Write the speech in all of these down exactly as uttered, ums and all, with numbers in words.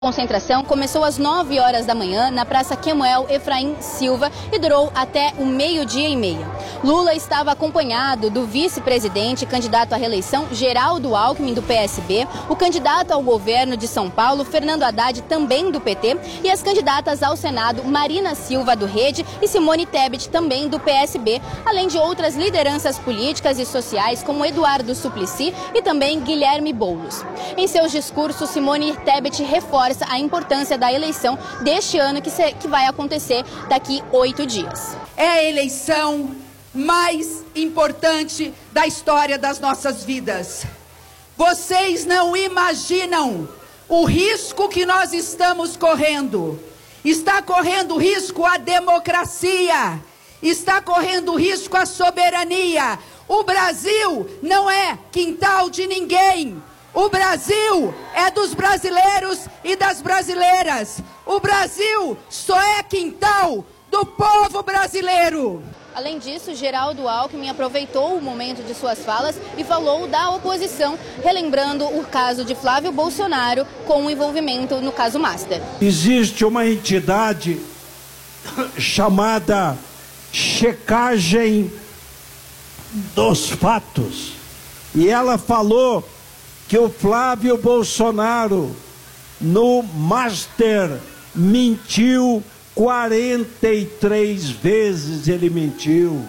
A concentração começou às nove horas da manhã na Praça Quemuel Efraim Silva e durou até o meio-dia e meia. Lula estava acompanhado do vice-presidente, candidato à reeleição, Geraldo Alckmin, do P S B, o candidato ao governo de São Paulo, Fernando Haddad, também do P T, e as candidatas ao Senado, Marina Silva, do Rede, e Simone Tebet, também do P S B, além de outras lideranças políticas e sociais, como Eduardo Suplicy e também Guilherme Boulos. Em seus discursos, Simone Tebet reforça a importância da eleição deste ano, que, se, que vai acontecer daqui oito dias. É a eleição mais importante da história das nossas vidas. Vocês não imaginam o risco que nós estamos correndo. Está correndo risco a democracia, está correndo risco a soberania. O Brasil não é quintal de ninguém. O Brasil é dos brasileiros e das brasileiras. O Brasil só é quintal do povo brasileiro. Além disso, Geraldo Alckmin aproveitou o momento de suas falas e falou da oposição, relembrando o caso de Flávio Bolsonaro com o envolvimento no caso Master. Existe uma entidade chamada checagem dos fatos. E ela falou que o Flávio Bolsonaro, no Master, mentiu quarenta e três vezes, ele mentiu.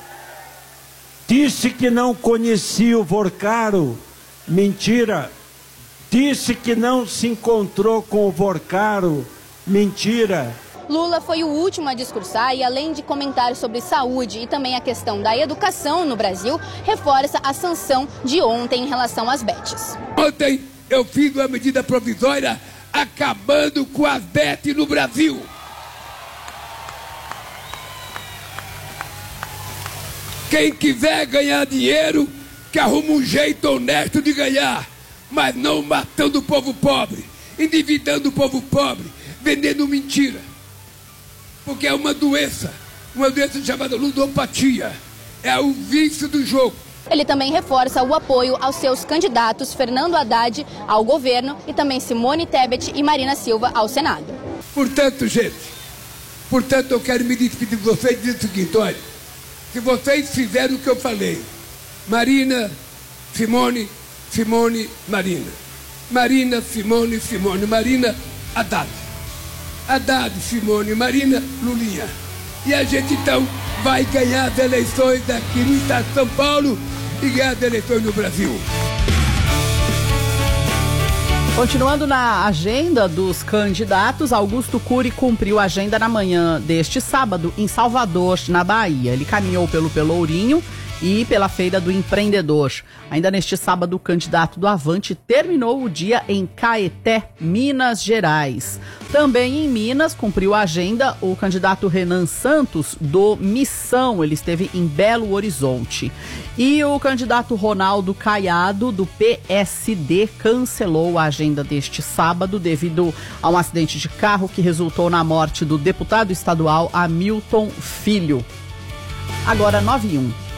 Disse que não conhecia o Vorcaro, mentira. Disse que não se encontrou com o Vorcaro, mentira. Lula foi o último a discursar e, além de comentar sobre saúde e também a questão da educação no Brasil, reforça a sanção de ontem em relação às bets. Ontem eu fiz uma medida provisória acabando com as bets no Brasil. Quem quiser ganhar dinheiro, que arruma um jeito honesto de ganhar, mas não matando o povo pobre, endividando o povo pobre, vendendo mentira. Porque é uma doença, uma doença chamada ludopatia, é o vício do jogo. Ele também reforça o apoio aos seus candidatos Fernando Haddad ao governo e também Simone Tebet e Marina Silva ao Senado. Portanto, gente, portanto eu quero me despedir de vocês e dizer o seguinte, olha, se vocês fizeram o que eu falei, Marina, Simone, Simone, Marina, Marina, Simone, Simone, Marina, Haddad. Haddad, Simone, Marina, Lulinha. E a gente então vai ganhar as eleições aqui no estado de São Paulo e ganhar as eleições no Brasil. Continuando na agenda dos candidatos, Augusto Cury cumpriu a agenda na manhã deste sábado em Salvador, na Bahia. Ele caminhou pelo Pelourinho e pela Feira do Empreendedor. Ainda neste sábado, o candidato do Avante terminou o dia em Caeté, Minas Gerais. Também em Minas, cumpriu a agenda o candidato Renan Santos, do Missão. Ele esteve em Belo Horizonte. E o candidato Ronaldo Caiado, do P S D, cancelou a agenda deste sábado devido a um acidente de carro que resultou na morte do deputado estadual Hamilton Filho. Agora, nove e um.